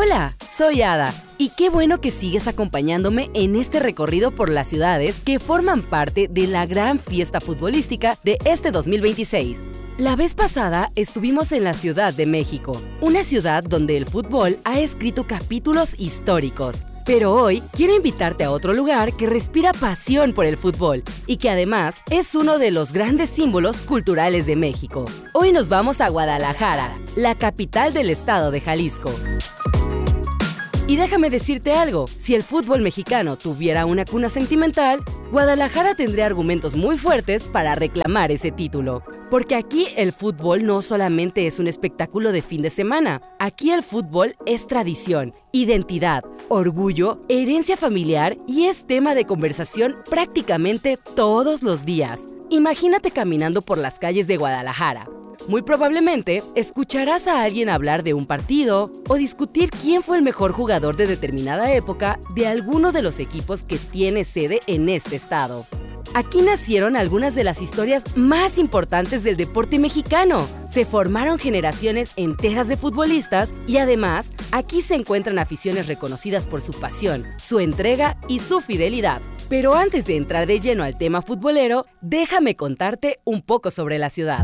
Hola, soy Ada, y qué bueno que sigues acompañándome en este recorrido por las ciudades que forman parte de la gran fiesta futbolística de este 2026. La vez pasada estuvimos en la Ciudad de México, una ciudad donde el fútbol ha escrito capítulos históricos. Pero hoy quiero invitarte a otro lugar que respira pasión por el fútbol y que además es uno de los grandes símbolos culturales de México. Hoy nos vamos a Guadalajara, la capital del estado de Jalisco. Y déjame decirte algo, si el fútbol mexicano tuviera una cuna sentimental, Guadalajara tendría argumentos muy fuertes para reclamar ese título. Porque aquí el fútbol no solamente es un espectáculo de fin de semana, aquí el fútbol es tradición, identidad, orgullo, herencia familiar y es tema de conversación prácticamente todos los días. Imagínate caminando por las calles de Guadalajara. Muy probablemente escucharás a alguien hablar de un partido o discutir quién fue el mejor jugador de determinada época de alguno de los equipos que tiene sede en este estado. Aquí nacieron algunas de las historias más importantes del deporte mexicano. Se formaron generaciones enteras de futbolistas y además aquí se encuentran aficiones reconocidas por su pasión, su entrega y su fidelidad. Pero antes de entrar de lleno al tema futbolero, déjame contarte un poco sobre la ciudad.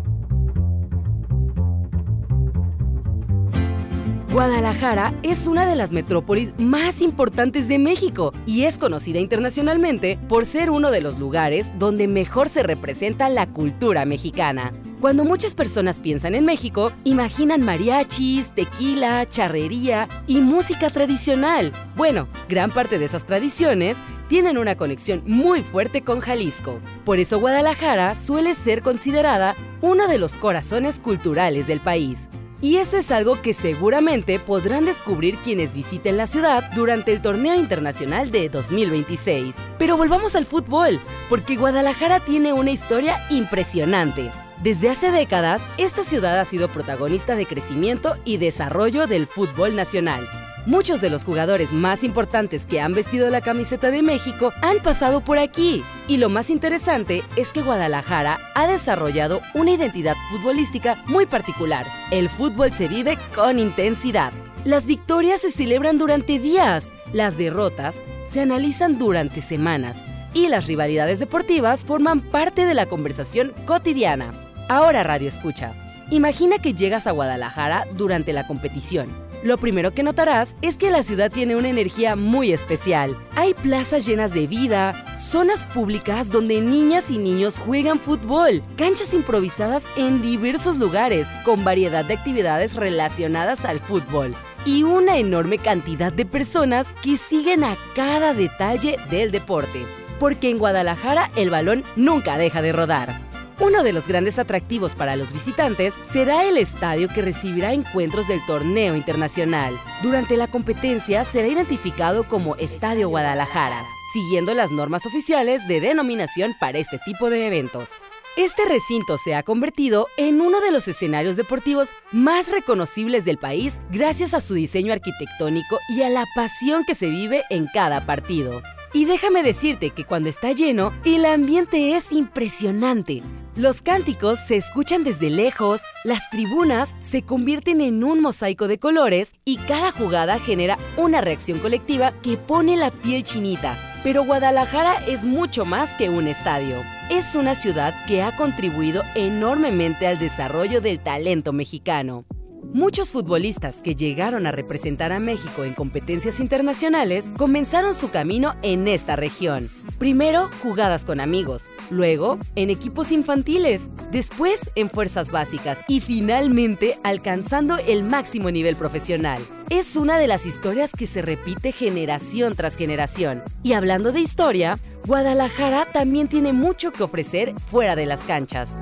Guadalajara es una de las metrópolis más importantes de México y es conocida internacionalmente por ser uno de los lugares donde mejor se representa la cultura mexicana. Cuando muchas personas piensan en México, imaginan mariachis, tequila, charrería y música tradicional. Bueno, gran parte de esas tradiciones tienen una conexión muy fuerte con Jalisco. Por eso Guadalajara suele ser considerada uno de los corazones culturales del país. Y eso es algo que seguramente podrán descubrir quienes visiten la ciudad durante el torneo internacional de 2026. Pero volvamos al fútbol, porque Guadalajara tiene una historia impresionante. Desde hace décadas, esta ciudad ha sido protagonista de crecimiento y desarrollo del fútbol nacional. Muchos de los jugadores más importantes que han vestido la camiseta de México han pasado por aquí. Y lo más interesante es que Guadalajara ha desarrollado una identidad futbolística muy particular. El fútbol se vive con intensidad. Las victorias se celebran durante días, las derrotas se analizan durante semanas y las rivalidades deportivas forman parte de la conversación cotidiana. Ahora, Radio Escucha, imagina que llegas a Guadalajara durante la competición. Lo primero que notarás es que la ciudad tiene una energía muy especial. Hay plazas llenas de vida, zonas públicas donde niñas y niños juegan fútbol, canchas improvisadas en diversos lugares, con variedad de actividades relacionadas al fútbol, y una enorme cantidad de personas que siguen a cada detalle del deporte. Porque en Guadalajara el balón nunca deja de rodar. Uno de los grandes atractivos para los visitantes será el estadio que recibirá encuentros del torneo internacional. Durante la competencia será identificado como Estadio Guadalajara, siguiendo las normas oficiales de denominación para este tipo de eventos. Este recinto se ha convertido en uno de los escenarios deportivos más reconocibles del país gracias a su diseño arquitectónico y a la pasión que se vive en cada partido. Y déjame decirte que cuando está lleno, el ambiente es impresionante. Los cánticos se escuchan desde lejos, las tribunas se convierten en un mosaico de colores y cada jugada genera una reacción colectiva que pone la piel chinita. Pero Guadalajara es mucho más que un estadio. Es una ciudad que ha contribuido enormemente al desarrollo del talento mexicano. Muchos futbolistas que llegaron a representar a México en competencias internacionales comenzaron su camino en esta región. Primero, jugadas con amigos, luego en equipos infantiles, después en fuerzas básicas y finalmente alcanzando el máximo nivel profesional. Es una de las historias que se repite generación tras generación. Y hablando de historia, Guadalajara también tiene mucho que ofrecer fuera de las canchas.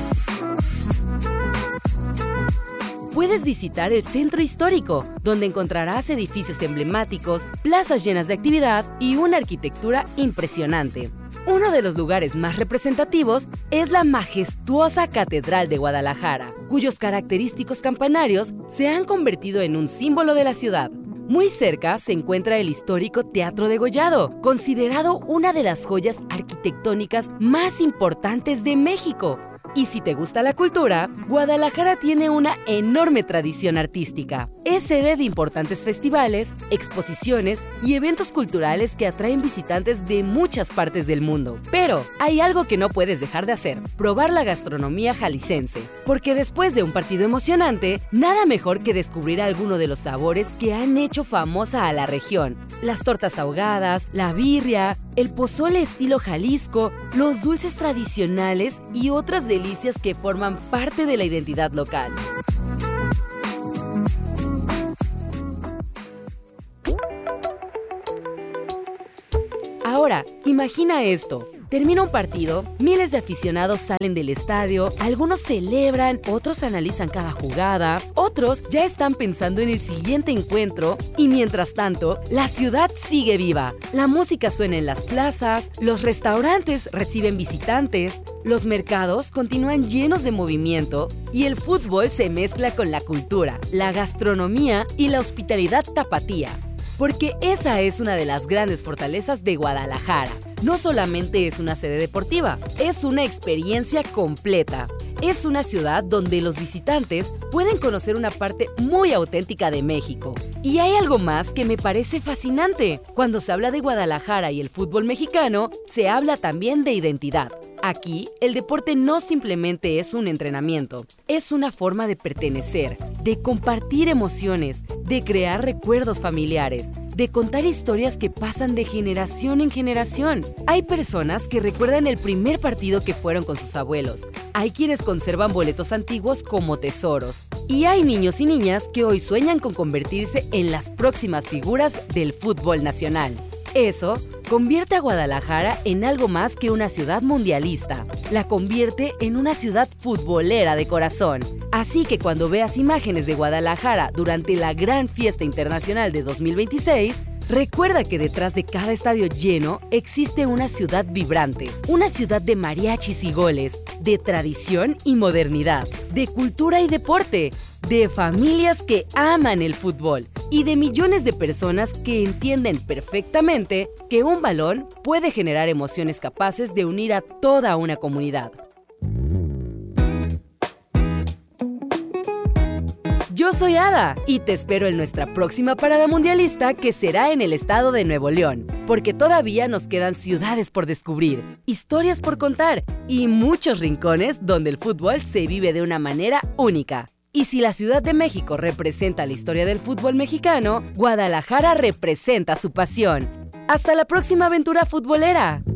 Puedes visitar el centro histórico, donde encontrarás edificios emblemáticos, plazas llenas de actividad y una arquitectura impresionante. Uno de los lugares más representativos es la majestuosa Catedral de Guadalajara, cuyos característicos campanarios se han convertido en un símbolo de la ciudad. Muy cerca se encuentra el histórico Teatro Degollado, considerado una de las joyas arquitectónicas más importantes de México. Y si te gusta la cultura, Guadalajara tiene una enorme tradición artística. Es sede de importantes festivales, exposiciones y eventos culturales que atraen visitantes de muchas partes del mundo. Pero hay algo que no puedes dejar de hacer: probar la gastronomía jalisciense. Porque después de un partido emocionante, nada mejor que descubrir alguno de los sabores que han hecho famosa a la región. Las tortas ahogadas, la birria, el pozole estilo Jalisco, los dulces tradicionales y otras delicias que forman parte de la identidad local. Ahora, imagina esto. Termina un partido, miles de aficionados salen del estadio, algunos celebran, otros analizan cada jugada, otros ya están pensando en el siguiente encuentro y mientras tanto, la ciudad sigue viva. La música suena en las plazas, los restaurantes reciben visitantes, los mercados continúan llenos de movimiento y el fútbol se mezcla con la cultura, la gastronomía y la hospitalidad tapatía. Porque esa es una de las grandes fortalezas de Guadalajara. No solamente es una sede deportiva, es una experiencia completa. Es una ciudad donde los visitantes pueden conocer una parte muy auténtica de México. Y hay algo más que me parece fascinante. Cuando se habla de Guadalajara y el fútbol mexicano, se habla también de identidad. Aquí, el deporte no simplemente es un entrenamiento, es una forma de pertenecer, de compartir emociones, de crear recuerdos familiares, de contar historias que pasan de generación en generación. Hay personas que recuerdan el primer partido que fueron con sus abuelos. Hay quienes conservan boletos antiguos como tesoros. Y hay niños y niñas que hoy sueñan con convertirse en las próximas figuras del fútbol nacional. Eso convierte a Guadalajara en algo más que una ciudad mundialista. La convierte en una ciudad futbolera de corazón. Así que cuando veas imágenes de Guadalajara durante la gran fiesta internacional de 2026, recuerda que detrás de cada estadio lleno existe una ciudad vibrante, una ciudad de mariachis y goles, de tradición y modernidad, de cultura y deporte, de familias que aman el fútbol y de millones de personas que entienden perfectamente que un balón puede generar emociones capaces de unir a toda una comunidad. Yo soy Ada y te espero en nuestra próxima parada mundialista, que será en el estado de Nuevo León, porque todavía nos quedan ciudades por descubrir, historias por contar y muchos rincones donde el fútbol se vive de una manera única. Y si la Ciudad de México representa la historia del fútbol mexicano, Guadalajara representa su pasión. ¡Hasta la próxima aventura futbolera!